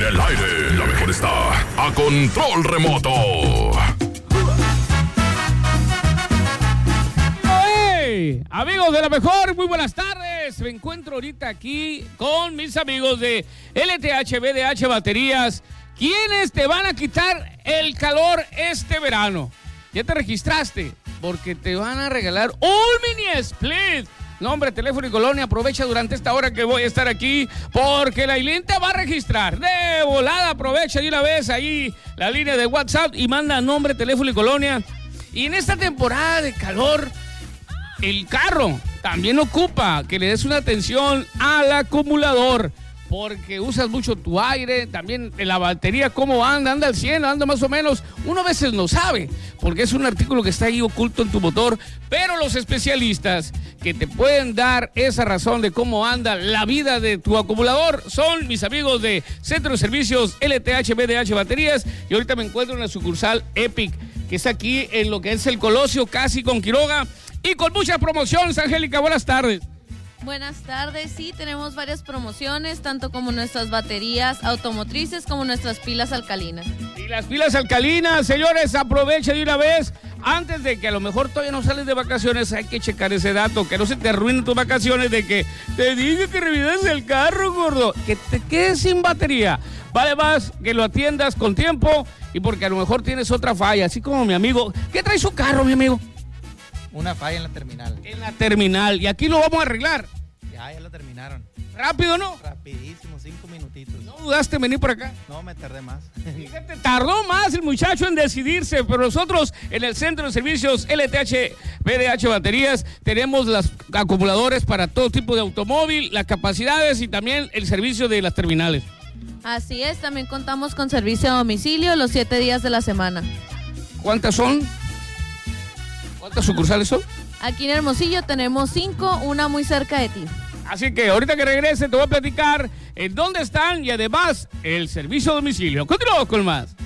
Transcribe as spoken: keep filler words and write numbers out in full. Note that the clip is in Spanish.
el aire, la mejor está a control remoto. ¡Hey! Amigos de la mejor, muy buenas tardes. Me encuentro ahorita aquí con mis amigos de L T H B D H Baterías, quienes te van a quitar el calor este verano. ¿Ya te registraste? Porque te van a regalar un mini split. Nombre, teléfono y colonia. Aprovecha durante esta hora que voy a estar aquí, porque la Ailín te va a registrar. De volada, aprovecha de una vez ahí la línea de WhatsApp y manda nombre, teléfono y colonia. Y en esta temporada de calor, el carro también ocupa que le des una atención al acumulador, porque usas mucho tu aire. También la batería, ¿cómo anda? Anda al cien, anda más o menos. Uno a veces no sabe, porque es un artículo que está ahí oculto en tu motor. Pero los especialistas que te pueden dar esa razón de cómo anda la vida de tu acumulador son mis amigos de Centro de Servicios L T H B D H Baterías. Y ahorita me encuentro en la sucursal Epic, que está aquí en lo que es el Colosio, casi con Quiroga, y con muchas promociones. Angélica, buenas tardes. Buenas tardes, sí, tenemos varias promociones, tanto como nuestras baterías automotrices como nuestras pilas alcalinas. Y las pilas alcalinas, señores, aprovecha de una vez, antes de que a lo mejor todavía no sales de vacaciones. Hay que checar ese dato, que no se te arruinen tus vacaciones, de que te dije que revises el carro, gordo, que te quedes sin batería. Vale más que lo atiendas con tiempo, y porque a lo mejor tienes otra falla, así como mi amigo. ¿Qué trae su carro, mi amigo? Una falla en la terminal. En la terminal, y aquí lo vamos a arreglar. Ya, ya la terminaron. ¿Rápido, no? Rapidísimo, cinco minutitos. ¿No dudaste en venir por acá? No, me tardé más. Fíjate, tardó más el muchacho en decidirse, pero nosotros en el Centro de Servicios L T H B D H Baterías tenemos los acumuladores para todo tipo de automóvil, las capacidades y también el servicio de las terminales. Así es, también contamos con servicio a domicilio los siete días de la semana. ¿Cuántas son? ¿Cuántas sucursales son? Aquí en Hermosillo tenemos cinco, una muy cerca de ti. Así que ahorita que regrese te voy a platicar en dónde están y además el servicio a domicilio. Continuamos con más.